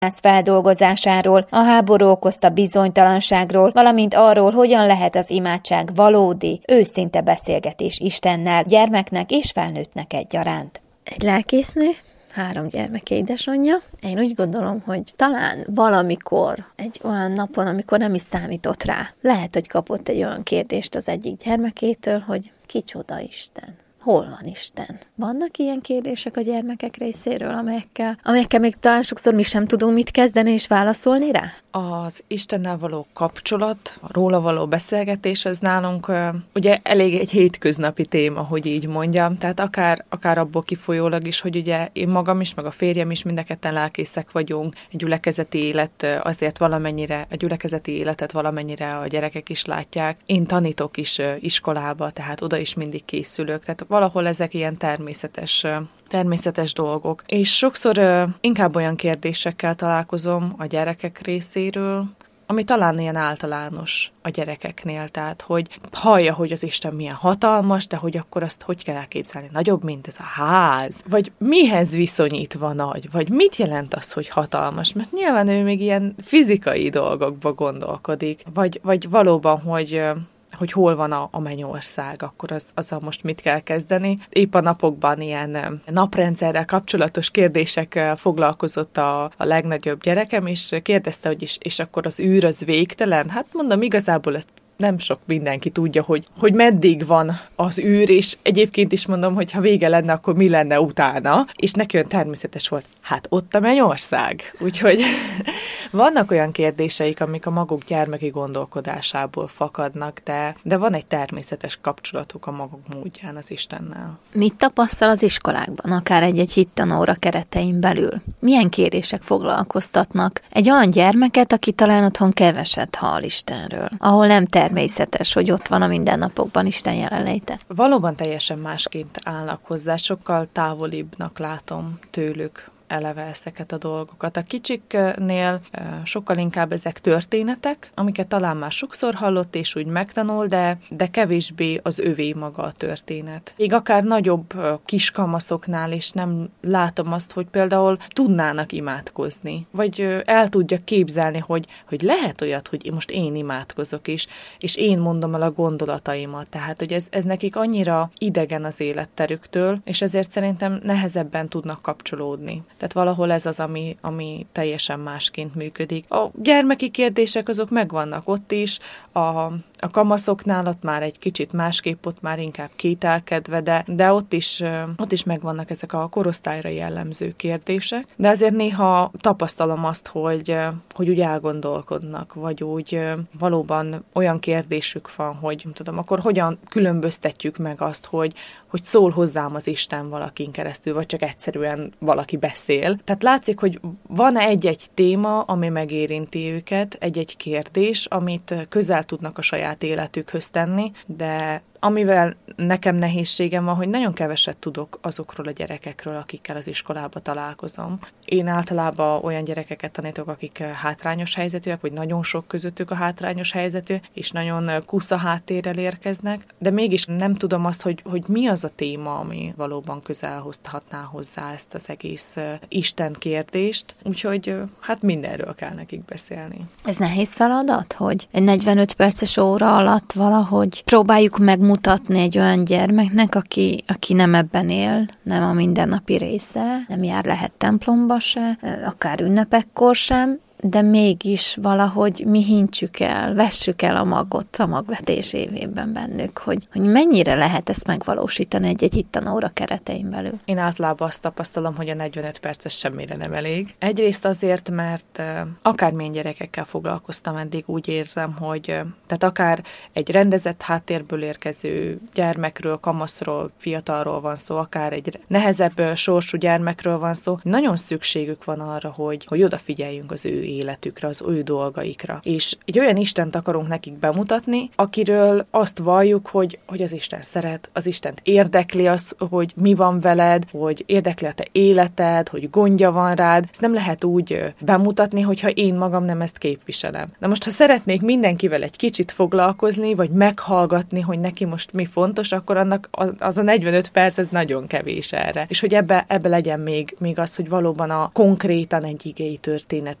feldolgozásáról, a háború okozta bizonytalanságról, valamint arról, hogyan lehet az imádság valódi, őszinte beszélgetés Istennel, gyermeknek és felnőttnek egyaránt. Egy lelkésznő, 3 gyermek édesanyja. Én úgy gondolom, hogy talán valamikor, egy olyan napon, amikor nem is számított rá, lehet, hogy kapott egy olyan kérdést az egyik gyermekétől, hogy kicsoda Isten? Hol van Isten? Vannak ilyen kérdések a gyermekek részéről, amelyekkel még talán sokszor mi sem tudunk mit kezdeni és válaszolni rá? Az Istennel való kapcsolat, a róla való beszélgetés, az nálunk ugye elég egy hétköznapi téma, hogy így mondjam, tehát akár abból kifolyólag is, hogy ugye én magam is, meg a férjem is mind a ketten lelkészek vagyunk, a gyülekezeti életet valamennyire a gyerekek is látják. Én tanítok is iskolába, tehát oda is mindig készülök, tehát valahol ezek ilyen természetes dolgok. És sokszor inkább olyan kérdésekkel találkozom a gyerekek részéről, ami talán ilyen általános a gyerekeknél, tehát hogy hallja, hogy az Isten milyen hatalmas, de hogy akkor azt hogy kell elképzelni? Nagyobb, mint ez a ház? Vagy mihez viszonyítva nagy? Vagy mit jelent az, hogy hatalmas? Mert nyilván ő még ilyen fizikai dolgokba gondolkodik. Vagy valóban, hogy hol van a mennyország, akkor azzal most mit kell kezdeni. Épp a napokban ilyen naprendszerrel kapcsolatos kérdésekkel foglalkozott a legnagyobb gyerekem, és kérdezte, hogy és akkor az űr az végtelen? Hát mondom, igazából ezt nem sok mindenki tudja, hogy meddig van az űr, és egyébként is mondom, hogy ha vége lenne, akkor mi lenne utána, és neki olyan természetes volt, hát ott a mennyország. Úgyhogy vannak olyan kérdéseik, amik a maguk gyermeki gondolkodásából fakadnak, de van egy természetes kapcsolatuk a maguk módján az Istennel. Mit tapasztal az iskolákban, akár egy hittanóra keretein belül? Milyen kérdések foglalkoztatnak egy olyan gyermeket, aki talán otthon keveset hall Istenről, ahol nem természetes, hogy ott van a mindennapokban Isten jelenléte? Valóban teljesen másként állnak hozzá, sokkal távolibbnak látom tőlük eleve ezeket a dolgokat. A kicsiknél sokkal inkább ezek történetek, amiket talán már sokszor hallott és úgy megtanul, de kevésbé az övé maga a történet. Még akár nagyobb kiskamaszoknál is nem látom azt, hogy például tudnának imádkozni, vagy el tudja képzelni, hogy lehet olyat, hogy most én imádkozok is, és én mondom el a gondolataimat. Tehát, hogy ez nekik annyira idegen az életterüktől, és ezért szerintem nehezebben tudnak kapcsolódni. Tehát valahol ez az, ami teljesen másként működik. A gyermeki kérdések azok megvannak ott is, a kamaszoknál ott már egy kicsit másképp, ott már inkább kételkedve, de ott is megvannak ezek a korosztályra jellemző kérdések. De azért néha tapasztalom azt, hogy úgy elgondolkodnak, vagy úgy valóban olyan kérdésük van, hogy nem tudom, akkor hogyan különböztetjük meg azt, hogy szól hozzám az Isten valakin keresztül, vagy csak egyszerűen valaki beszél. Tehát látszik, hogy van egy-egy téma, ami megérinti őket, egy-egy kérdés, amit közel tudnak a saját életükhöz tenni, de amivel nekem nehézségem van, hogy nagyon keveset tudok azokról a gyerekekről, akikkel az iskolába találkozom. Én általában olyan gyerekeket tanítok, akik hátrányos helyzetűek, vagy nagyon sok közöttük a hátrányos helyzetű, és nagyon kusza háttérrel érkeznek, de mégis nem tudom azt, hogy mi az a téma, ami valóban közel hozhatná hozzá ezt az egész Isten kérdést. Úgyhogy hát mindenről kell nekik beszélni. Ez nehéz feladat, hogy egy 45 perces óra alatt valahogy próbáljuk megmutatni egy olyan gyermeknek, aki nem ebben él, nem a mindennapi része, nem jár lehet templomba se, akár ünnepekkor sem, de mégis valahogy mi hintsük el, vessük el a magot a magvetés évében bennük, hogy mennyire lehet ezt megvalósítani egy hittanóra keretein belül. Én általában azt tapasztalom, hogy a 45 perces semmire nem elég. Egyrészt azért, mert akármilyen gyerekekkel foglalkoztam eddig, úgy érzem, hogy tehát akár egy rendezett háttérből érkező gyermekről, kamaszról, fiatalról van szó, akár egy nehezebb sorsú gyermekről van szó, nagyon szükségük van arra, hogy odafigyeljünk az ő életükre, az ő dolgaikra. És egy olyan Istent akarunk nekik bemutatni, akiről azt valljuk, hogy az Isten szeret, az Istent érdekli az, hogy mi van veled, hogy érdekli a te életed, hogy gondja van rád. Ezt nem lehet úgy bemutatni, hogyha én magam nem ezt képviselem. Na most, ha szeretnék mindenkivel egy kicsit foglalkozni, vagy meghallgatni, hogy neki most mi fontos, akkor annak az a 45 perc, ez nagyon kevés erre. És hogy ebbe legyen még az, hogy valóban konkrétan egy igei történet